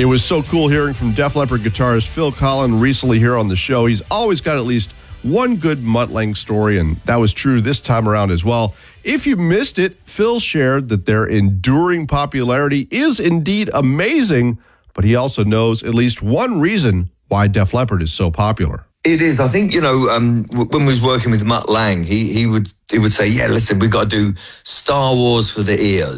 It was so cool hearing from Def Leppard guitarist Phil Collen recently here on the show. He's always got at least one good Mutt Lange story, and that was true this time around as well. If you missed it, Phil shared that their enduring popularity is indeed amazing, but he also knows at least one reason why Def Leppard is so popular. It is. I think, when we was working with Mutt Lange, he would say, yeah, listen, we've got to do Star Wars for the ears.